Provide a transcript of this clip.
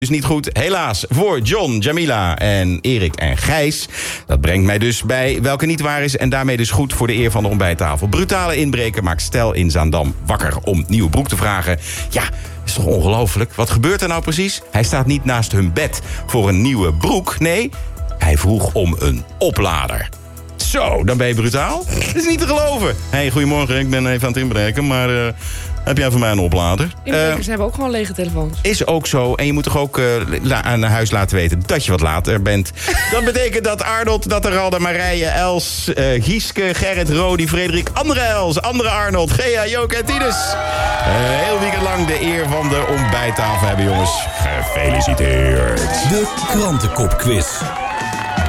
Dus niet goed, helaas, voor John, Jamila en Erik en Gijs. Dat brengt mij dus bij welke niet waar is... en daarmee dus goed voor de eer van de ontbijttafel. Brutale inbreker maakt stel in Zaandam wakker om nieuwe broek te vragen. Ja, is toch ongelooflijk? Wat gebeurt er nou precies? Hij staat niet naast hun bed voor een nieuwe broek. Nee, hij vroeg om een oplader. Zo, dan ben je brutaal? Dat is niet te geloven. Hey, goedemorgen, ik ben even aan het inbreken, maar... heb jij voor mij een oplader? Inbrekers hebben ook gewoon lege telefoons. Is ook zo. En je moet toch ook aan huis laten weten dat je wat later bent. Dat betekent dat Arnold, Natteralda, Marije, Els, Gieske, Gerrit, Rodi, Frederik, andere Els, andere Arnold, Gea, Joke en Tinus. Heel weekend lang de eer van de ontbijttafel hebben, jongens. Gefeliciteerd. De Krantenkopquiz.